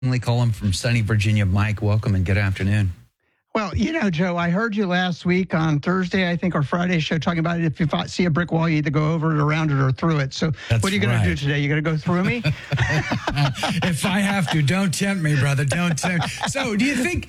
Column from sunny Virginia. Mike, welcome and good afternoon. Well, Joe, I heard you last week on Thursday, I think, or Friday's show talking about it. If you see a brick wall, you either go over it, around it, or through it. So That's what are you going to do today? You going to go through me? If I have to, don't tempt me, brother. Don't tempt. So do you think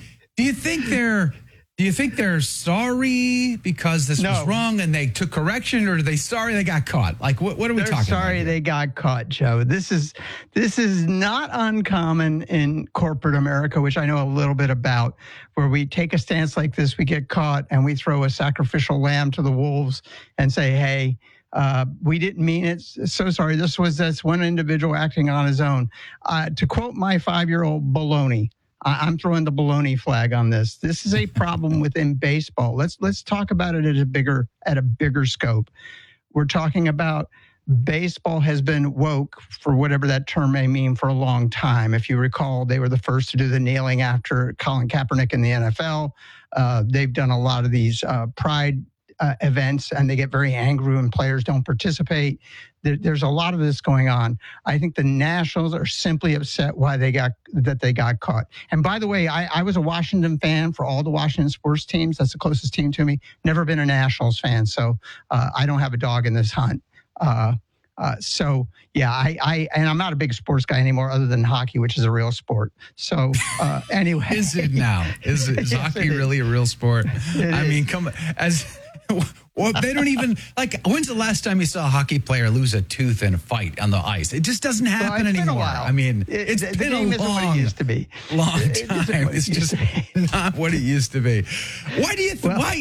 they're sorry because this was wrong and they took correction, or are they sorry they got caught? Like, what are we talking about? Sorry they got caught, Joe. This is not uncommon in corporate America, which I know a little bit about, where we take a stance like this, we get caught, and we throw a sacrificial lamb to the wolves and say, hey, we didn't mean it. So sorry. That's one individual acting on his own. To quote my 5-year-old, baloney. I'm throwing the baloney flag on this. This is a problem within baseball. Let's talk about it at a bigger scope. We're talking about baseball has been woke, for whatever that term may mean, for a long time. If you recall, they were the first to do the kneeling after Colin Kaepernick in the NFL. They've done a lot of these pride events, and they get very angry when players don't participate. There's a lot of this going on. I think the Nationals are simply upset they got caught. And by the way, I was a Washington fan for all the Washington sports teams. That's the closest team to me. Never been a Nationals fan, so I don't have a dog in this hunt. So yeah, and I'm not a big sports guy anymore, other than hockey, which is a real sport. So anyway, is it now? Is Yes, hockey really a real sport? I mean, come on, well, they don't even, when's the last time you saw a hockey player lose a tooth in a fight on the ice? It just doesn't happen anymore. Been a while. I mean, it's been the game isn't what it used to be. Long time. It's just not what it used to be. Why do you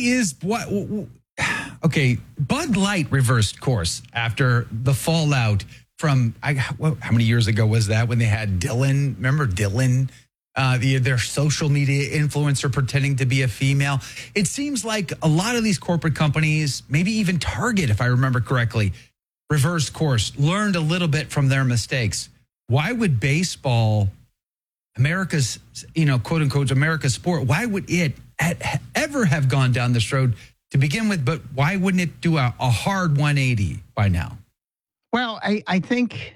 okay, Bud Light reversed course after the fallout from, how many years ago was that, when they had Dylan? Remember Dylan? Their social media influencer pretending to be a female. It seems like a lot of these corporate companies, maybe even Target, if I remember correctly, reversed course, learned a little bit from their mistakes. Why would baseball, America's, quote unquote, America's sport, why would it ever have gone down this road to begin with? But why wouldn't it do a hard 180 by now? Well, I think...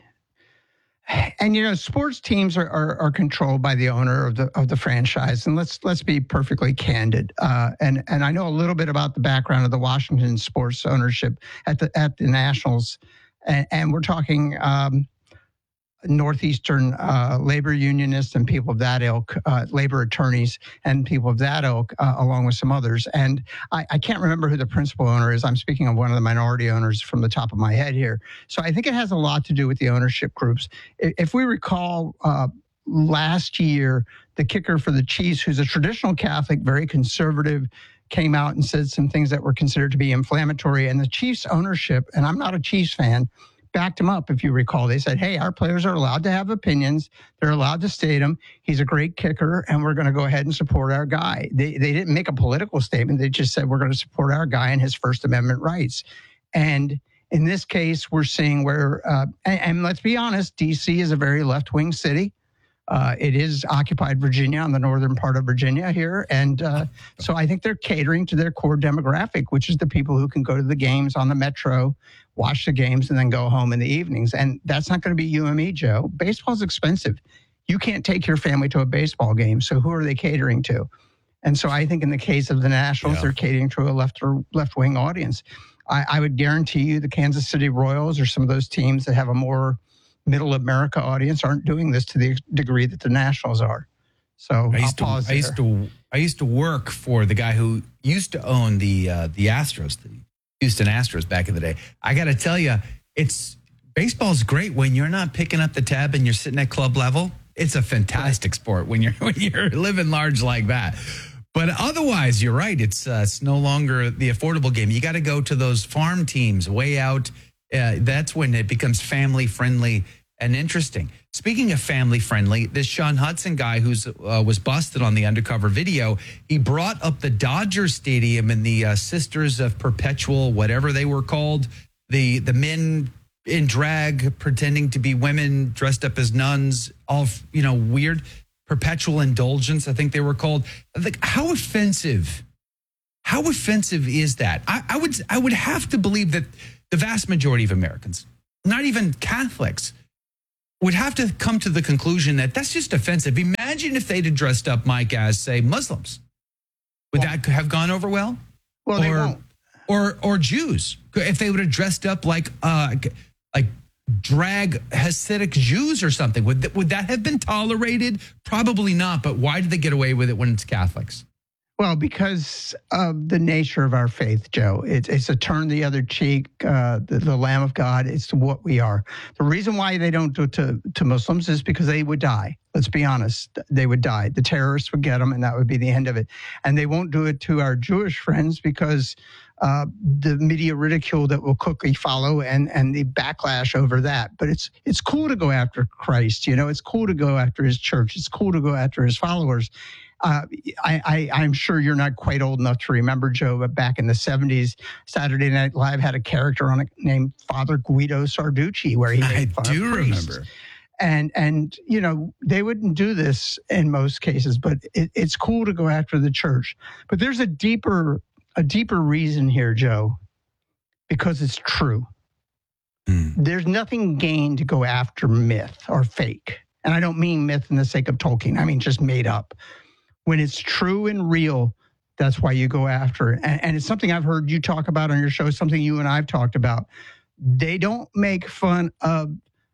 And sports teams are controlled by the owner of the franchise, and let's be perfectly candid. And I know a little bit about the background of the Washington sports ownership at the Nationals, and we're talking Northeastern labor unionists and people of that ilk, labor attorneys and people of that ilk, along with some others. And I can't remember who the principal owner is. I'm speaking of one of the minority owners from the top of my head here. So I think it has a lot to do with the ownership groups. If we recall, last year, the kicker for the Chiefs, who's a traditional Catholic, very conservative, came out and said some things that were considered to be inflammatory. And the Chiefs ownership, and I'm not a Chiefs fan, backed him up. If you recall, they said, hey, our players are allowed to have opinions. They're allowed to state them. He's a great kicker, and we're going to go ahead and support our guy. They didn't make a political statement. They just said, we're going to support our guy and his First Amendment rights. And in this case, we're seeing where, and let's be honest, D.C. is a very left-wing city. It is occupied Virginia, on the northern part of Virginia here. And so I think they're catering to their core demographic, which is the people who can go to the games on the Metro, watch the games, and then go home in the evenings. And that's not going to be you and me, Joe. Baseball's expensive. You can't take your family to a baseball game. So who are they catering to? And so I think in the case of the Nationals, they're catering to a left-wing audience. I would guarantee you the Kansas City Royals or some of those teams that have a more middle America audience aren't doing this to the degree that the Nationals are. So I'll pause there. I used to work for the guy who used to own the Astros, the Houston Astros back in the day. I got to tell you, baseball's great when you're not picking up the tab and you're sitting at club level. It's a fantastic sport when you're living large like that. But otherwise, you're right. It's no longer the affordable game. You got to go to those farm teams way out. That's when it becomes family friendly and interesting. Speaking of family friendly, this Sean Hudson guy who's was busted on the undercover video, he brought up the Dodger Stadium and the Sisters of Perpetual, whatever they were called, the men in drag pretending to be women dressed up as nuns, all weird. Perpetual indulgence, I think they were called. Like, how offensive is that? I would have to believe that the vast majority of Americans, not even Catholics, would have to come to the conclusion that that's just offensive. Imagine if they'd have dressed up, Mike, as, say, Muslims. Would that have gone over well? Well, they won't. Or Jews, if they would have dressed up like drag Hasidic Jews or something, would that have been tolerated? Probably not. But why did they get away with it when it's Catholics? Well, because of the nature of our faith, Joe. It's a turn the other cheek, the Lamb of God. It's what we are. The reason why they don't do it to Muslims is because they would die. Let's be honest. They would die. The terrorists would get them, and that would be the end of it. And they won't do it to our Jewish friends because the media ridicule that will quickly follow and the backlash over that. But it's cool to go after Christ. It's cool to go after his church. It's cool to go after his followers. I'm sure you're not quite old enough to remember, Joe, but back in the 70s, Saturday Night Live had a character on it named Father Guido Sarducci, where he made fun of priests. Remember. And they wouldn't do this in most cases, but it's cool to go after the church. But there's a deeper reason here, Joe, because it's true. There's nothing gained to go after myth or fake. And I don't mean myth in the sake of Tolkien. I mean just made up. When it's true and real, that's why you go after it. And it's something I've heard you talk about on your show, something you and I've talked about. They don't make fun of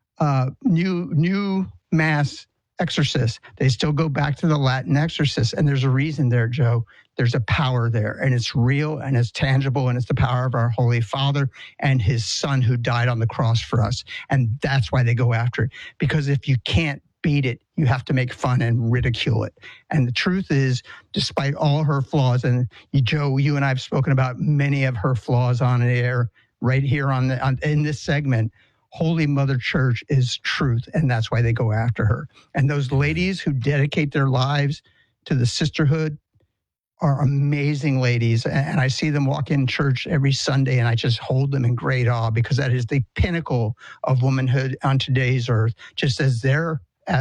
new mass exorcists. They still go back to the Latin exorcists. And there's a reason there, Joe. There's a power there, and it's real, and it's tangible, and it's the power of our Holy Father and his Son who died on the cross for us. And that's why they go after it. Because if you can't beat it, you have to make fun and ridicule it. And the truth is, despite all her flaws, and Joe, you and I have spoken about many of her flaws on the air right here in this segment, Holy Mother Church is truth, and that's why they go after her. And those ladies who dedicate their lives to the sisterhood are amazing ladies. And I see them walk in church every Sunday, and I just hold them in great awe, because that is the pinnacle of womanhood on today's earth. Just as their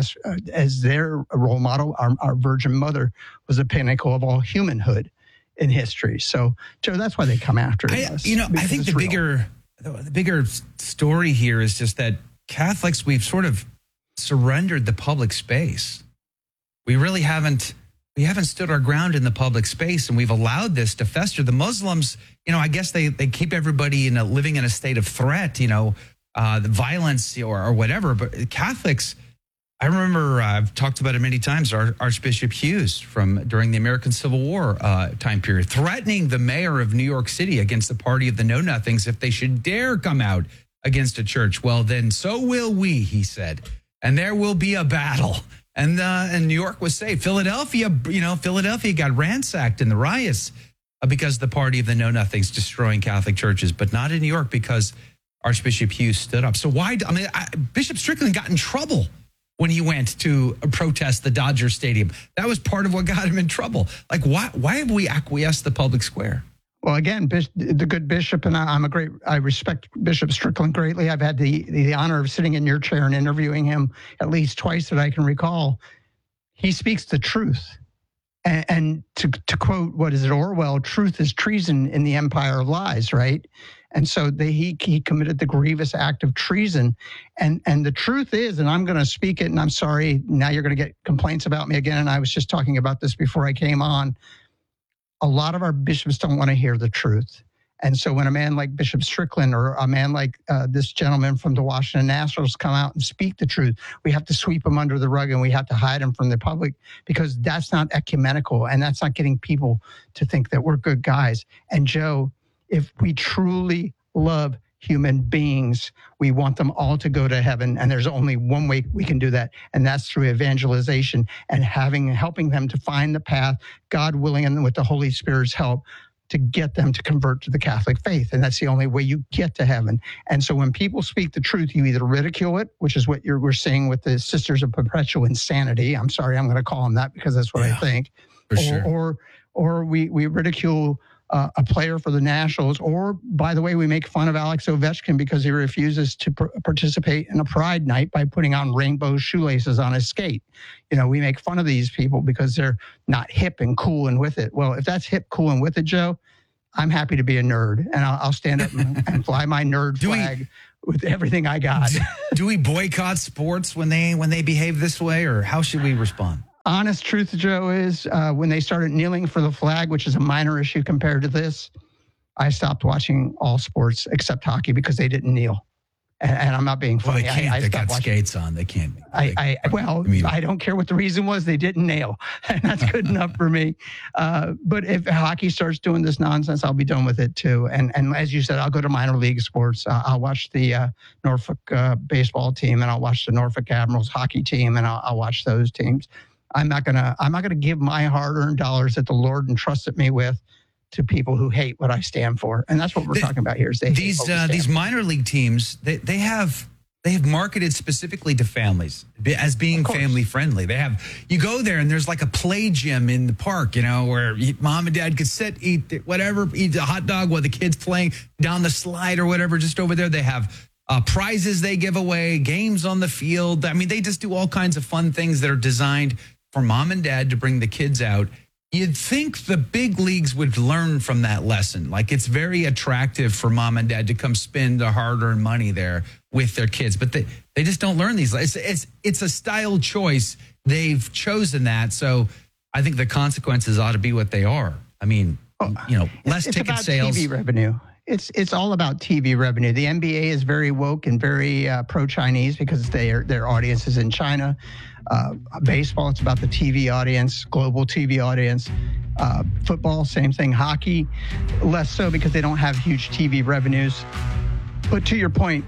role model, our Virgin Mother was a pinnacle of all humanhood in history. So, Joe, that's why they come after us. I think the bigger story here is just that Catholics, we've sort of surrendered the public space. We really haven't stood our ground in the public space, and we've allowed this to fester. The Muslims, I guess they keep everybody living in a state of threat, the violence or whatever. But Catholics, I remember I've talked about it many times. Archbishop Hughes during the American Civil War time period, threatening the mayor of New York City against the party of the Know Nothings if they should dare come out against a church. Well, then so will we, he said, and there will be a battle. And New York was safe. Philadelphia got ransacked in the riots because the party of the Know Nothings destroying Catholic churches, but not in New York because Archbishop Hughes stood up. So Bishop Strickland got in trouble when he went to protest the Dodger Stadium. That was part of what got him in trouble. Like, why have we acquiesced the public square? Well, again, the good bishop, and I respect Bishop Strickland greatly. I've had the honor of sitting in your chair and interviewing him at least twice that I can recall. He speaks the truth. And to quote, what is it, Orwell, truth is treason in the empire of lies, right? And so he committed the grievous act of treason. And the truth is, and I'm going to speak it, and I'm sorry, now you're going to get complaints about me again, and I was just talking about this before I came on. A lot of our bishops don't want to hear the truth. And so when a man like Bishop Strickland or a man like this gentleman from the Washington Nationals come out and speak the truth, we have to sweep them under the rug, and we have to hide them from the public, because that's not ecumenical, and that's not getting people to think that we're good guys. And Joe, if we truly love human beings, we want them all to go to heaven. And there's only one way we can do that, and that's through evangelization and helping them to find the path, God willing, and with the Holy Spirit's help, to get them to convert to the Catholic faith. And that's the only way you get to heaven. And so when people speak the truth, you either ridicule it, which is what we're seeing with the Sisters of Perpetual Insanity. I'm sorry, I'm going to call them that because that's what I think. For sure. Or we ridicule a player for the Nationals, or, by the way, we make fun of Alex Ovechkin because he refuses to participate in a Pride night by putting on rainbow shoelaces on his skate. We make fun of these people because they're not hip and cool and with it. Well, if that's hip, cool, and with it, Joe, I'm happy to be a nerd, and I'll stand up and fly my nerd flag with everything I got. Do we boycott sports when they behave this way, or how should we respond? Honest truth, Joe, is when they started kneeling for the flag, which is a minor issue compared to this, I stopped watching all sports except hockey because they didn't kneel. And I'm not being funny. Well, they can't. They got skates on. They can't. I don't care what the reason was. They didn't nail. And that's good enough for me. But if hockey starts doing this nonsense, I'll be done with it too. And as you said, I'll go to minor league sports. I'll watch the Norfolk baseball team, and I'll watch the Norfolk Admirals hockey team, and I'll watch those teams. I'm not gonna give my hard-earned dollars that the Lord entrusted me with to people who hate what I stand for. And that's what we're talking about here. Is these minor league teams, they have marketed specifically to families as being family friendly. You go there and there's like a play gym in the park, where mom and dad could sit, eat a hot dog while the kid's playing down the slide or whatever, just over there. They have prizes they give away, games on the field. I mean, they just do all kinds of fun things that are designed for mom and dad to bring the kids out. You'd think the big leagues would learn from that lesson. Like, it's very attractive for mom and dad to come spend their hard-earned money there with their kids, but they just don't learn these. It's a style choice. They've chosen that, so I think the consequences ought to be what they are. I mean, less ticket sales. TV revenue. It's all about TV revenue. The NBA is very woke and very pro-Chinese because their audience is in China. Baseball, it's about the TV audience, global TV audience. Football, same thing. Hockey, less so because they don't have huge TV revenues. But to your point,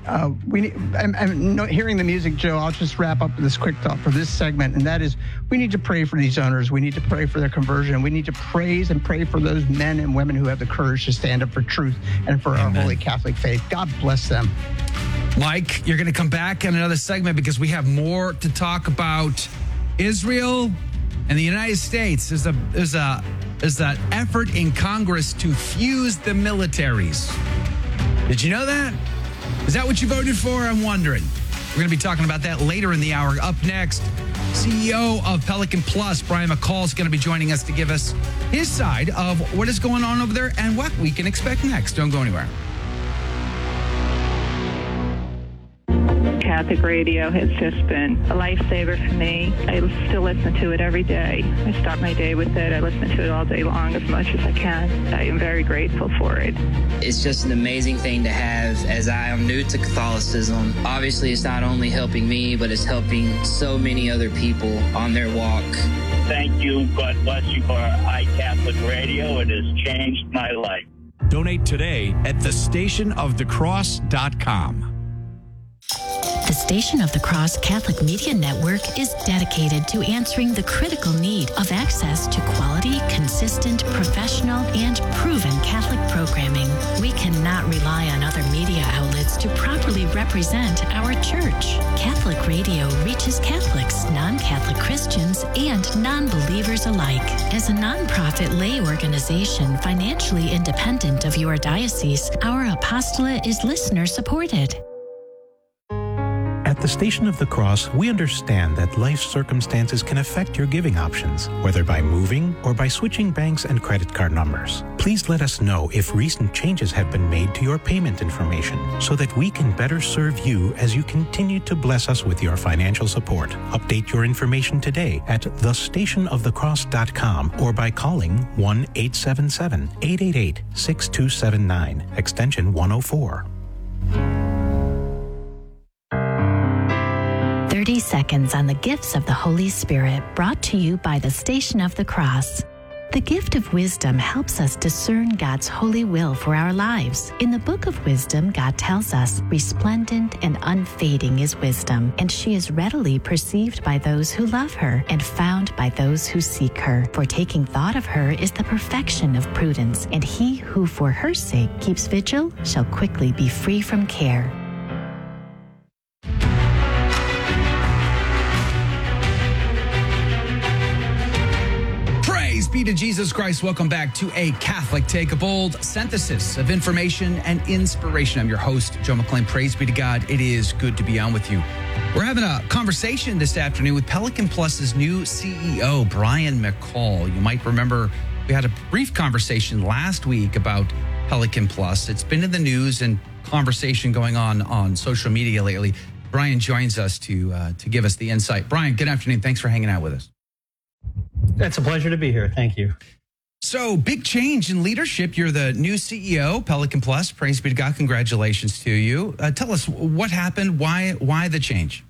hearing the music, Joe, I'll just wrap up this quick thought for this segment, and that is we need to pray for these owners. We need to pray for their conversion. We need to praise and pray for those men and women who have the courage to stand up for truth and for our holy Catholic faith. God bless them. Mike, you're going to come back in another segment because we have more to talk about Israel and the United States. There's an effort in Congress to fuse the militaries. Did you know that? Is that what you voted for? I'm wondering. We're going to be talking about that later in the hour. Up next, CEO of Pelican Plus, Brian McCall, is going to be joining us to give us his side of what is going on over there and what we can expect next. Don't go anywhere. Catholic radio has just been a lifesaver for me. I still listen to it every day. I start my day with it. I listen to it all day long as much as I can. I am very grateful for it. It's just an amazing thing to have, as I am new to Catholicism. Obviously, it's not only helping me, but it's helping so many other people on their walk. Thank you. God bless you for iCatholic Radio. It has changed my life. Donate today at thestationofthecross.com. The Station of the Cross Catholic Media Network is dedicated to answering the critical need of access to quality, consistent, professional, and proven Catholic programming. We cannot rely on other media outlets to properly represent our church. Catholic radio reaches Catholics, non-Catholic Christians, and non-believers alike. As a nonprofit lay organization financially independent of your diocese, our apostolate is listener-supported. At the Station of the Cross, we understand that life circumstances can affect your giving options, whether by moving or by switching banks and credit card numbers. Please let us know if recent changes have been made to your payment information so that we can better serve you as you continue to bless us with your financial support. Update your information today at thestationofthecross.com or by calling 1-877-888-6279, extension 104. 30 seconds on the gifts of the Holy Spirit, brought to you by the Station of the Cross. The gift of wisdom helps us discern God's holy will for our lives. In the Book of Wisdom, God tells us, resplendent and unfading is wisdom, and she is readily perceived by those who love her and found by those who seek her. For taking thought of her is the perfection of prudence, and he who for her sake keeps vigil shall quickly be free from care. Be to Jesus Christ. Welcome back to A Catholic Take, a bold synthesis of information and inspiration. I'm your host, Joe McClain. Praise be to God. It is good to be on with you. We're having a conversation this afternoon with Pelican Plus's new CEO, Brian McCall. You might remember we had a brief conversation last week about Pelican Plus. It's been in the news and conversation going on social media lately. Brian joins us to give us the insight. Brian, good afternoon. Thanks for hanging out with us. It's a pleasure to be here. Thank you. So, big change in leadership. You're the new CEO, Pelican Plus. Praise be to God. Congratulations to you. Tell us what happened. Why the change?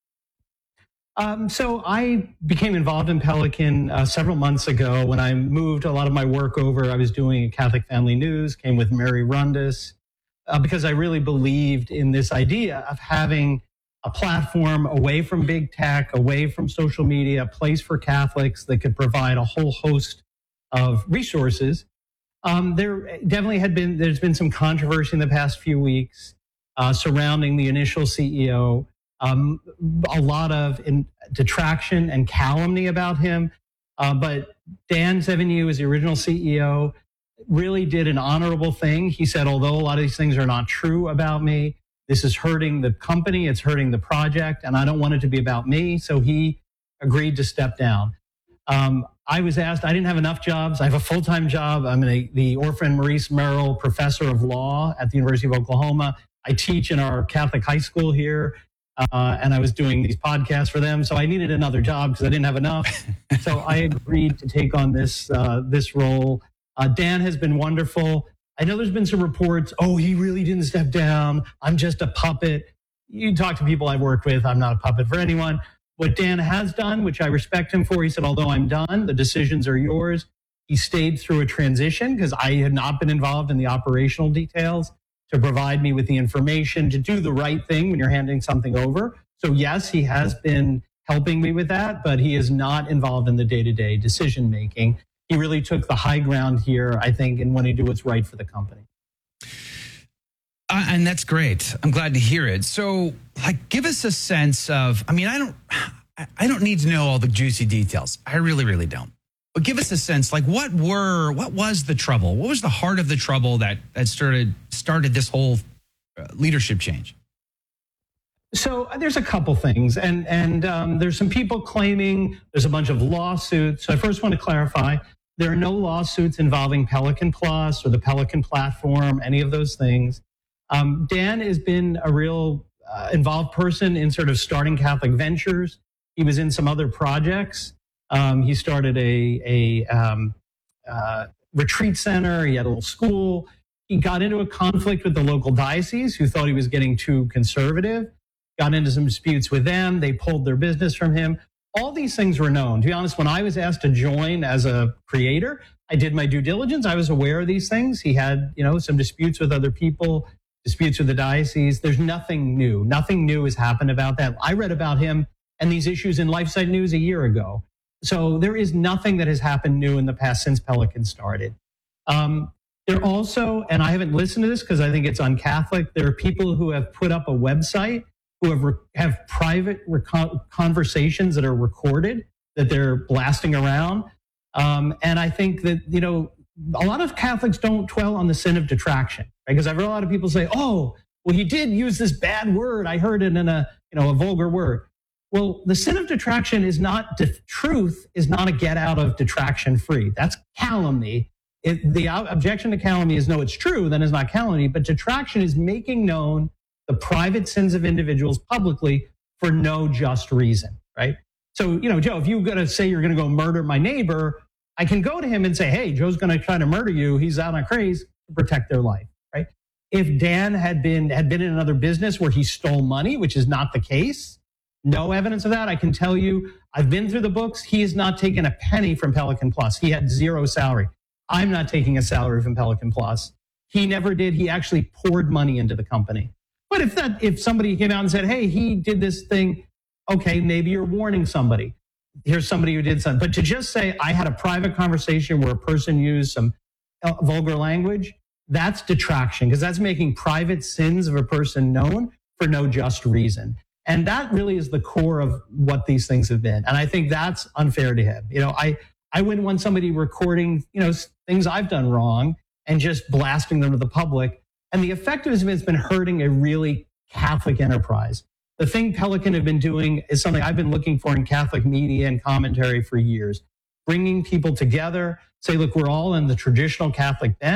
So I became involved in Pelican several months ago when I moved a lot of my work over. I was doing Catholic Family News, came with Mary Rundis, because I really believed in this idea of having a platform away from big tech, away from social media, a place for Catholics that could provide a whole host of resources. There definitely there's been some controversy in the past few weeks surrounding the initial CEO. A lot of detraction and calumny about him. But Dan Sevigny, as the original CEO, really did an honorable thing. He said, although a lot of these things are not true about me, this is hurting the company, it's hurting the project, and I don't want it to be about me. So he agreed to step down. I was asked, I didn't have enough jobs. I have a full-time job. I'm the Orphan Maurice Merrill Professor of Law at the University of Oklahoma. I teach in our Catholic high school here. And I was doing these podcasts for them. So I needed another job because I didn't have enough. So I agreed to take on this role. Dan has been wonderful. I know there's been some reports, he really didn't step down. I'm just a puppet. You talk to people I've worked with. I'm not a puppet for anyone. What Dan has done, which I respect him for, he said, although I'm done, the decisions are yours. He stayed through a transition because I had not been involved in the operational details to provide me with the information to do the right thing when you're handing something over. So yes, he has been helping me with that, but he is not involved in the day-to-day decision making. He really took the high ground here, I think, in wanting to do what's right for the company. And that's great. I'm glad to hear it. So, give us a sense of, I don't need to know all the juicy details. I really, really don't. But give us a sense, what was the trouble? What was the heart of the trouble that started this whole leadership change? So there's a couple things, and there's some people claiming there's a bunch of lawsuits. So I first want to clarify, there are no lawsuits involving Pelican Plus or the Pelican platform, any of those things. Dan has been a real involved person in sort of starting Catholic Ventures. He was in some other projects. He started a retreat center. He had a little school. He got into a conflict with the local diocese who thought he was getting too conservative, got into some disputes with them. They pulled their business from him. All these things were known. To be honest, when I was asked to join as a creator, I did my due diligence. I was aware of these things. He had, some disputes with other people, disputes with the diocese. There's nothing new. Nothing new has happened about that. I read about him and these issues in LifeSite News a year ago. So there is nothing that has happened new in the past since Pelican started. There also, and I haven't listened to this because I think it's un-Catholic, there are people who have put up a website who have private conversations that are recorded, that they're blasting around. And I think that, a lot of Catholics don't dwell on the sin of detraction, right? Because I've heard a lot of people say, he did use this bad word. I heard it in a vulgar word. Well, the sin of detraction is not, truth is not a get out of detraction free. That's calumny. The objection to calumny is, no, it's true, then it's not calumny. But detraction is making known the private sins of individuals publicly for no just reason, right? So, Joe, if you're going to say you're going to go murder my neighbor, I can go to him and say, hey, Joe's going to try to murder you. He's out on craze to protect their life, right? If Dan had been in another business where he stole money, which is not the case, no evidence of that. I can tell you, I've been through the books. He has not taken a penny from Pelican Plus. He had zero salary. I'm not taking a salary from Pelican Plus. He never did. He actually poured money into the company. But if somebody came out and said, hey, he did this thing, okay, maybe you're warning somebody. Here's somebody who did something. But to just say, I had a private conversation where a person used some vulgar language, that's detraction, because that's making private sins of a person known for no just reason. And that really is the core of what these things have been. And I think that's unfair to him. I wouldn't want somebody recording, things I've done wrong and just blasting them to the public. And the effect of it has been hurting a really Catholic enterprise. The thing Pelican have been doing is something I've been looking for in Catholic media and commentary for years. Bringing people together, say, look, we're all in the traditional Catholic bent,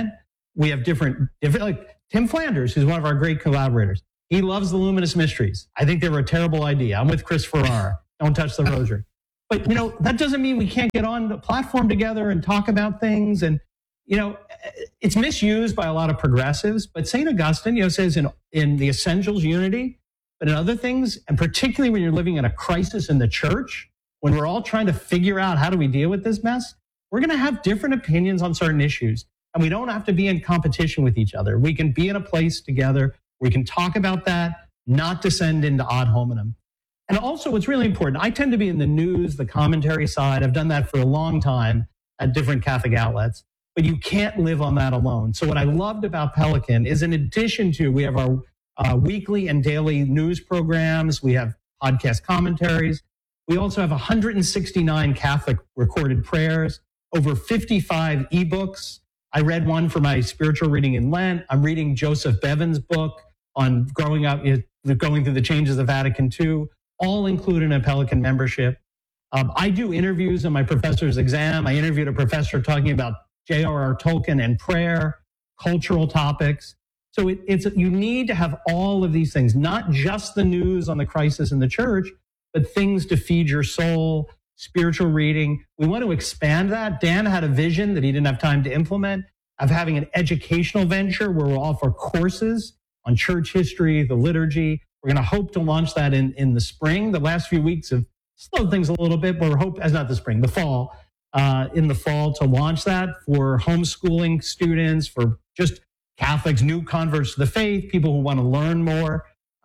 we have different, like Tim Flanders, who's one of our great collaborators. He loves the Luminous Mysteries. I think they were a terrible idea. I'm with Chris Farrar. Don't touch the rosary. But, that doesn't mean we can't get on the platform together and talk about things. And, it's misused by a lot of progressives. But St. Augustine, says in the Essentials, unity, but in other things, and particularly when you're living in a crisis in the church, when we're all trying to figure out how do we deal with this mess, we're going to have different opinions on certain issues. And we don't have to be in competition with each other. We can be in a place together. We can talk about that, not descend into ad hominem. And also, what's really important, I tend to be in the news, the commentary side. I've done that for a long time at different Catholic outlets, but you can't live on that alone. So what I loved about Pelican is, in addition to, we have our weekly and daily news programs, we have podcast commentaries. We also have 169 Catholic recorded prayers, over 55 ebooks. I read one for my spiritual reading in Lent. I'm reading Joseph Bevan's book on going through the changes of Vatican II, all included in a Pelican membership. I do interviews on my professor's exam. I interviewed a professor talking about J.R.R. Tolkien and prayer, cultural topics. So you need to have all of these things, not just the news on the crisis in the church, but things to feed your soul, spiritual reading. We want to expand that. Dan had a vision that he didn't have time to implement of having an educational venture where we'll offer courses on church history, the liturgy. We're going to hope to launch that in the spring. The last few weeks have slowed things a little bit, but the fall, in the fall to launch that for homeschooling students, for just Catholics, new converts to the faith, people who want to learn more.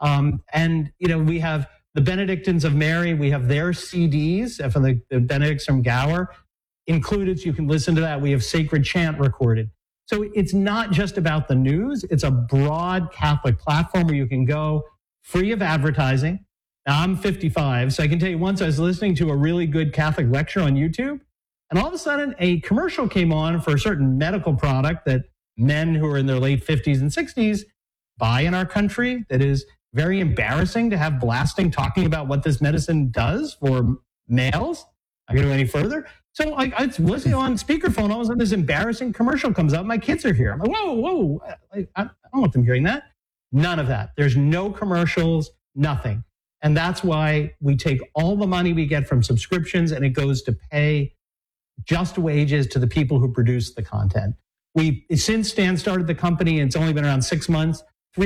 We have the Benedictines of Mary. We have their CDs from the Benedicts from Gower included, so you can listen to that. We have Sacred Chant recorded. So it's not just about the news. It's a broad Catholic platform where you can go free of advertising. Now, I'm 55, so I can tell you, once I was listening to a really good Catholic lecture on YouTube, and all of a sudden a commercial came on for a certain medical product that men who are in their late 50s and 60s buy in our country, that is very embarrassing to have blasting talking about what this medicine does for males. I can go any further. So I was listening on speakerphone. All of a sudden, this embarrassing commercial comes up. My kids are here. I'm like, whoa. I don't want them hearing that. None of that. There's no commercials, nothing. And that's why we take all the money we get from subscriptions and it goes to pay just wages to the people who produce the content. Since Dan started the company, and it's only been around 6 months,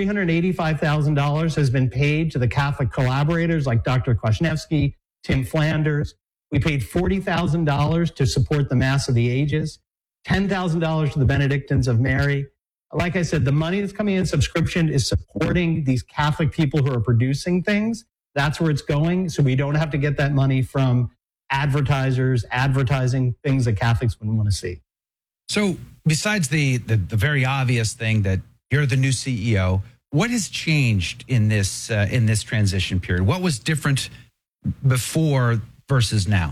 $385,000 has been paid to the Catholic collaborators like Dr. Kwasniewski, Tim Flanders. We paid $40,000 to support the Mass of the Ages, $10,000 to the Benedictines of Mary. Like I said, the money that's coming in subscription is supporting these Catholic people who are producing things. That's where it's going. So we don't have to get that money from advertisers advertising things that Catholics wouldn't want to see. So besides the very obvious thing that you're the new CEO, what has changed in this transition period? What was different before versus now?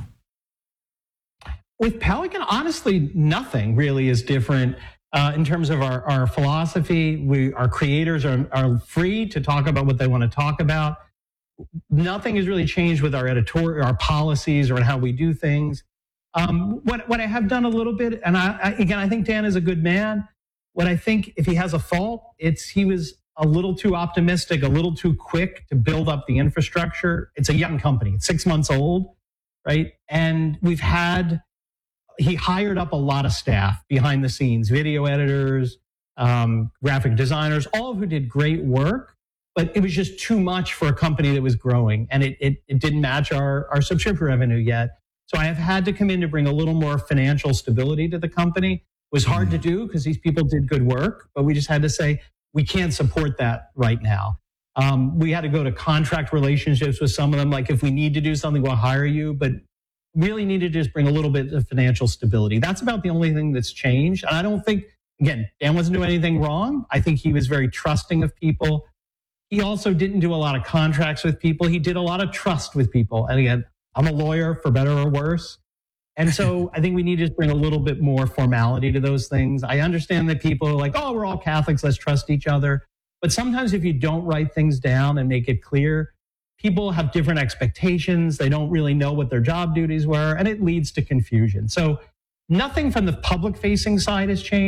With Pelican, honestly, nothing really is different in terms of our philosophy. Our creators are free to talk about what they want to talk about. Nothing has really changed with our editorial, our policies, or how we do things. What I have done a little bit, and I think Dan is a good man. What I think, if he has a fault, he was a little too optimistic, a little too quick to build up the infrastructure. It's a young company. It's 6 months old, right? And he hired up a lot of staff behind the scenes, video editors, graphic designers, all of who did great work, but it was just too much for a company that was growing, and it didn't match our subscription revenue yet. So I have had to come in to bring a little more financial stability to the company. It was hard to do because these people did good work, but we just had to say, we can't support that right now. We had to go to contract relationships with some of them. Like, if we need to do something, we'll hire you, but really need to just bring a little bit of financial stability. That's about the only thing that's changed. And I don't think, again, Dan wasn't doing anything wrong. I think he was very trusting of people. He also didn't do a lot of contracts with people. He did a lot of trust with people. And again, I'm a lawyer, for better or worse. And so I think we need to bring a little bit more formality to those things. I understand that people are like, oh, we're all Catholics, let's trust each other. But sometimes if you don't write things down and make it clear, people have different expectations. They don't really know what their job duties were, and it leads to confusion. So nothing from the public-facing side has changed.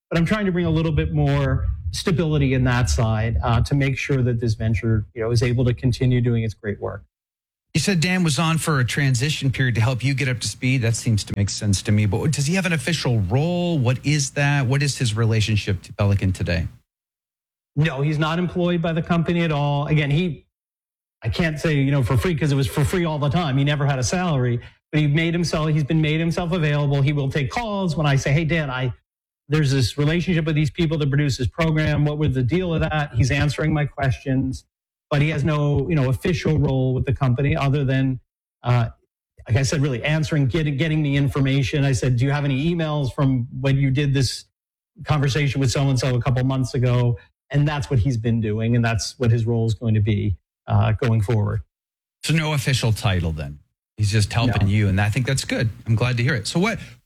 but I'm trying to bring a little bit more stability in that side to make sure that this venture, is able to continue doing its great work. You said Dan was on for a transition period to help you get up to speed. That seems to make sense to me. But does he have an official role? What is that? What is his relationship to Pelican today? No, he's not employed by the company at all. Again, I can't say, for free because it was for free all the time. He never had a salary, but he's been made himself available. He will take calls when I say, hey, Dan, there's this relationship with these people that produce this program. What was the deal with that? He's answering my questions. But he has no, official role with the company other than, like I said, really answering, getting the information. I said, do you have any emails from when you did this conversation with so-and-so a couple months ago? And that's what he's been doing. And that's what his role is going to be going forward. So no official title then. He's just helping you. And I think that's good. I'm glad to hear it. So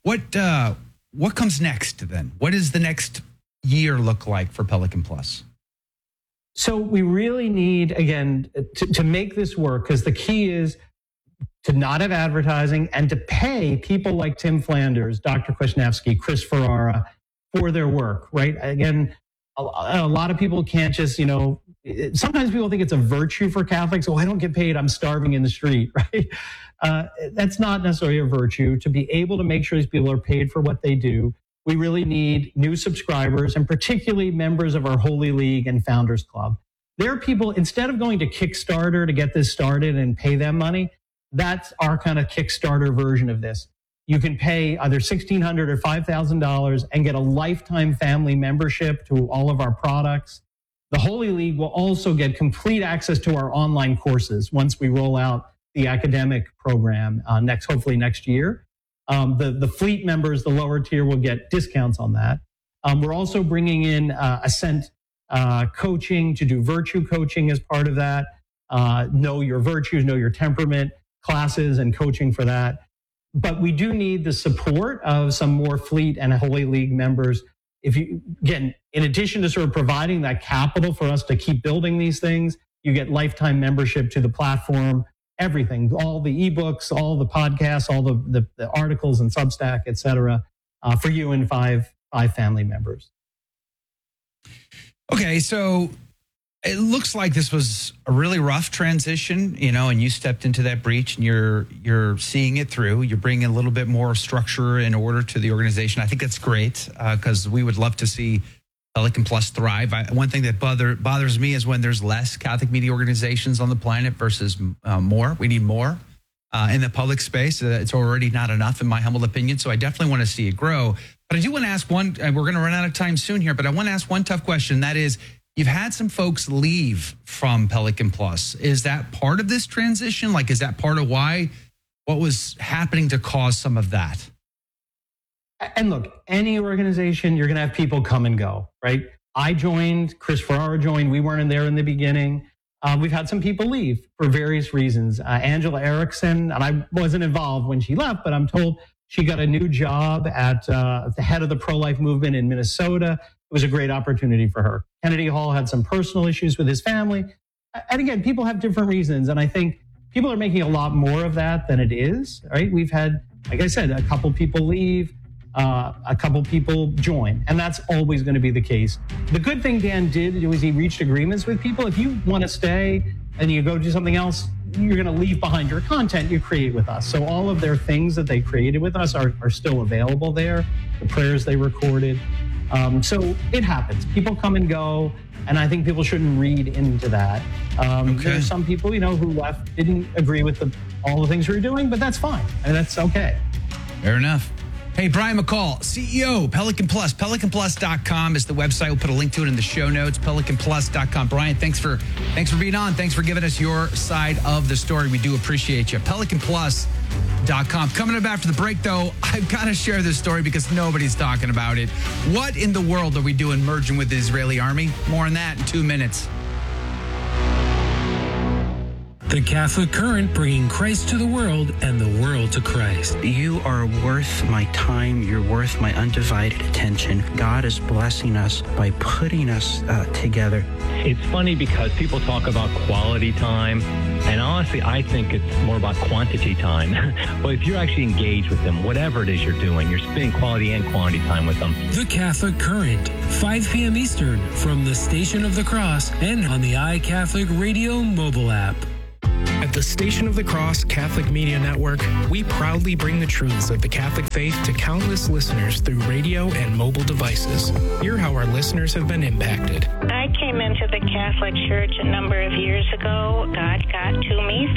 what comes next then? What does the next year look like for Pelican Plus? So we really need, again, to make this work, because the key is to not have advertising and to pay people like Tim Flanders, Dr. Kwasniewski, Chris Ferrara for their work, right? Again, a lot of people can't just, sometimes people think it's a virtue for Catholics. Oh, I don't get paid. I'm starving in the street, right? That's not necessarily a virtue. To be able to make sure these people are paid for what they do, we really need new subscribers and particularly members of our Holy League and Founders Club. There are people, instead of going to Kickstarter to get this started and pay them money, that's our kind of Kickstarter version of this. You can pay either $1,600 or $5,000 and get a lifetime family membership to all of our products. The Holy League will also get complete access to our online courses once we roll out the academic program hopefully next year. The fleet members, the lower tier, will get discounts on that. We're also bringing in Ascent coaching to do virtue coaching as part of that. Know your virtues, know your temperament classes and coaching for that. But we do need the support of some more fleet and Holy League members. In addition to sort of providing that capital for us to keep building these things, you get lifetime membership to the platform. Everything, all the ebooks, all the podcasts, all the articles and Substack, et cetera, for you and five family members. Okay, so it looks like this was a really rough transition, and you stepped into that breach and you're seeing it through. You're bringing a little bit more structure and order to the organization. I think that's great because we would love to see Pelican Plus thrive. One thing that bothers me is when there's less Catholic media organizations on the planet versus more. We need more in the public space. It's already not enough, in my humble opinion. So I definitely want to see it grow. But I do want to ask one, and we're going to run out of time soon here, but I want to ask one tough question. That is, you've had some folks leave from Pelican Plus. Is that part of this transition? Is that part of what was happening to cause some of that? And look, any organization, you're going to have people come and go, right? I joined, Chris Ferrara joined. We weren't in there in the beginning. We've had some people leave for various reasons. Angela Erickson, and I wasn't involved when she left, but I'm told she got a new job at the head of the pro-life movement in Minnesota. It was a great opportunity for her. Kennedy Hall had some personal issues with his family. And again, people have different reasons. And I think people are making a lot more of that than it is, right? We've had, like I said, a couple people leave. A couple people join, and that's always going to be the case. The good thing Dan did was he reached agreements with people. If you want to stay and you go do something else, you're going to leave behind your content you create with us. So all of their things that they created with us are still available there, the prayers they recorded. So it happens. People come and go, and I think people shouldn't read into that. There's some people, who left, didn't agree with all the things we were doing, but that's fine. And that's okay. Fair enough. Hey, Brian McCall, CEO, Pelican Plus. PelicanPlus.com is the website. We'll put a link to it in the show notes, PelicanPlus.com. Brian, thanks for being on. Thanks for giving us your side of the story. We do appreciate you. PelicanPlus.com. Coming up after the break, though, I've got to share this story because nobody's talking about it. What in the world are we doing merging with the Israeli army? More on that in 2 minutes. The Catholic Current, bringing Christ to the world and the world to Christ. You are worth my time. You're worth my undivided attention. God is blessing us by putting us together. It's funny because people talk about quality time, and honestly, I think it's more about quantity time. But if you're actually engaged with them, whatever it is you're doing, you're spending quality and quantity time with them. The Catholic Current, 5 p.m. Eastern, from the Station of the Cross and on the iCatholic Radio mobile app. At the Station of the Cross Catholic Media Network, we proudly bring the truths of the Catholic faith to countless listeners through radio and mobile devices. Hear how our listeners have been impacted. I came into the Catholic Church a number of years ago. God got to me